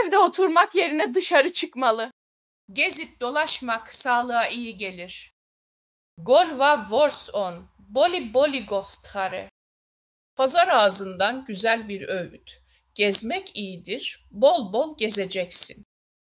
Evde oturmak yerine dışarı çıkmalı. Gezip dolaşmak sağlığa iyi gelir. Gorva vors on, boli boli govsthare. Pazar ağzından güzel bir öğüt. Gezmek iyidir, bol bol gezeceksin.